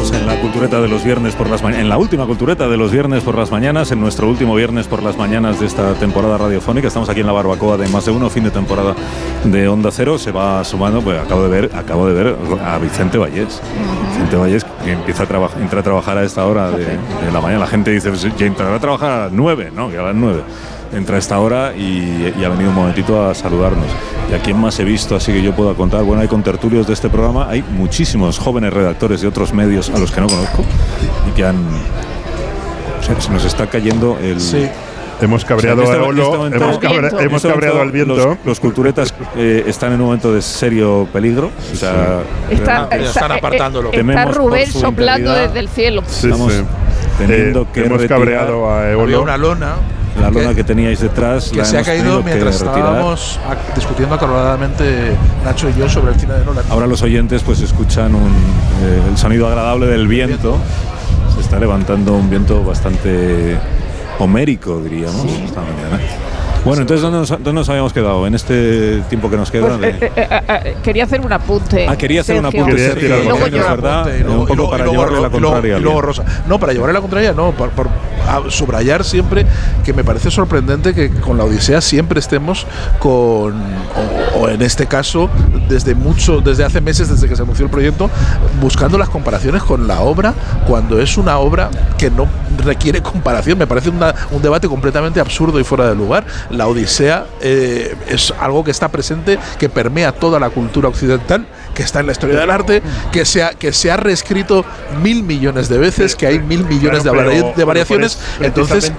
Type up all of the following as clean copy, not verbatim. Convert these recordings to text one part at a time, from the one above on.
Estamos en la cultureta de los viernes por las mañanas, en la última cultureta de los viernes por las mañanas, en nuestro último viernes por las mañanas de esta temporada radiofónica. Estamos aquí en la barbacoa de Más de Uno, fin de temporada de Onda Cero. Se va sumando, pues acabo de ver a Vicente Vallés. Vicente Vallés, que entra a trabajar a esta hora de la mañana. La gente dice, pues, ya entrará a trabajar a las 9, ¿no? Que a las 9. Entra a esta hora y ha venido un momentito a saludarnos. ¿Y a quién más he visto? Así que yo puedo contar. Bueno, hay contertulios de este programa. Hay muchísimos jóvenes redactores de otros medios a los que no conozco y que se nos está cayendo el... Sí. Hemos cabreado a Olo, hemos cabreado al viento. Los culturetas están en un momento de serio peligro. O sea, están apartándolo. Está Rubén soplando desde el cielo. Estamos teniendo que hemos cabreado a Olo. Había una lona. La lona que teníais detrás que se ha caído mientras estábamos discutiendo acaloradamente Nacho y yo sobre el cine de Nolan. Ahora los oyentes pues escuchan el sonido agradable del viento. Se está levantando un viento bastante homérico, diríamos, esta mañana. Bueno, entonces, ¿dónde nos habíamos quedado en este tiempo que nos queda? Pues, quería hacer un apunte. Quería hacer un apunte, Sergio, ¿verdad? Un poco para llevarle la contraria. Y luego Rosa. No, para llevarle la contraria, no, por subrayar siempre que me parece sorprendente que con la Odisea siempre estemos o en este caso, desde hace meses, desde que se anunció el proyecto, buscando las comparaciones con la obra, cuando es una obra que no requiere comparación. Me parece un debate completamente absurdo y fuera de lugar. La Odisea es algo que está presente, que permea toda la cultura occidental, que está en la historia del arte, que se ha reescrito 1.000 millones de veces, que hay 1.000 millones de variaciones. Entonces,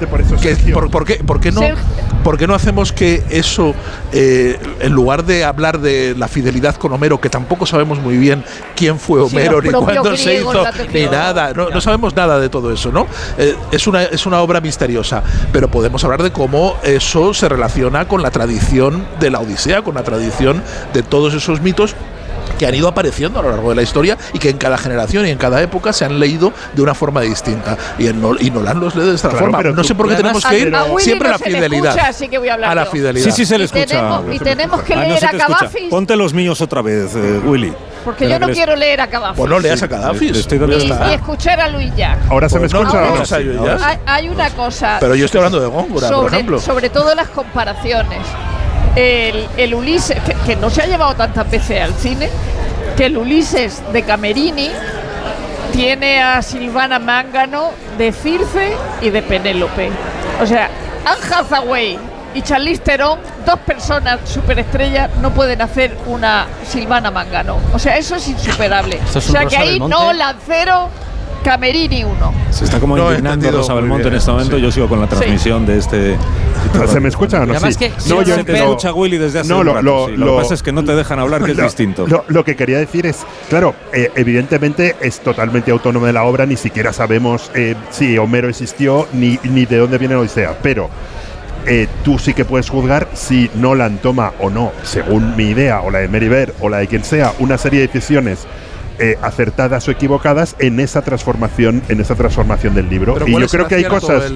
¿por qué no hacemos que eso, en lugar de hablar de la fidelidad con Homero, que tampoco sabemos muy bien quién fue Homero, ni cuándo se hizo, ni nada, no sabemos nada de todo eso, ¿no? Es una obra misteriosa, pero podemos hablar de cómo eso se relaciona con la tradición de la Odisea, con la tradición de todos esos mitos que han ido apareciendo a lo largo de la historia y que en cada generación y en cada época se han leído de una forma distinta. Y Nolan los lee de esta forma. No sé por qué tenemos que ir siempre a la fidelidad. Escucha, así que voy a hablar a la fidelidad. Sí, se le escucha. Y tenemos que leer a Cavafis. Ponte los míos otra vez, Willy. Porque yo no quiero leer a Cavafis. Pues no leas a Cavafis. Y escuchar a Luis Jack. Ahora se me escucha. Hay una cosa. Pero yo estoy hablando de Góngora, por ejemplo. Sobre todo las comparaciones. El Ulises, que no se ha llevado tantas veces al cine, que el Ulises de Camerini tiene a Silvana Mangano de Circe y de Penélope. O sea, Anne Hathaway y Charlize Theron, dos personas superestrellas, no pueden hacer una Silvana Mangano. O sea, eso es insuperable. O sea, que ahí no Lancero, Camerini 1. Se está como indignando Rosa Belmonte en este momento. Yo sigo con la transmisión de este... ¿Se me escucha o no? Sí. No, yo te escucha Willy desde hace un rato. Lo que pasa es que no te dejan hablar, que es distinto. Lo que quería decir es, claro, evidentemente es totalmente autónomo de la obra, ni siquiera sabemos si Homero existió ni de dónde viene la Odisea, pero tú sí que puedes juzgar si Nolan toma o no, según mi idea, o la de Mary Beard, o la de quien sea, una serie de decisiones acertadas o equivocadas en esa transformación del libro. Pero y yo creo que hay cosas,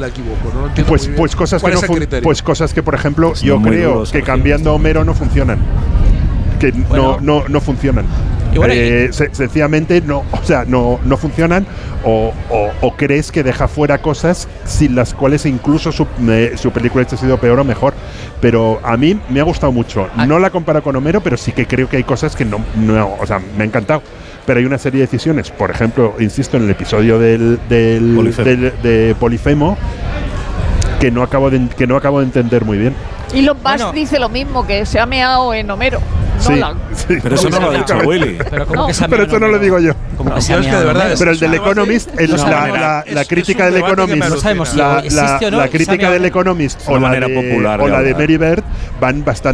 cosas que por ejemplo pues yo creo que cambiando a Homero no funcionan, que no funcionan. Sencillamente no funcionan, o crees que deja fuera cosas sin las cuales incluso su película hubiese sido peor o mejor. Pero a mí me ha gustado mucho. No la comparo con Homero, pero sí que creo que hay cosas que me ha encantado. Pero hay una serie de decisiones, por ejemplo, insisto en el episodio de Polifemo, que no acabo de entender muy bien. Y Elon Musk dice lo mismo, que se ha meado en Homero. Sí, pero eso no lo ha dicho Willy. Pero eso no lo digo yo. Pero el del Economist, la crítica del Economist, la crítica del Economist o la de Mary Beard van bastante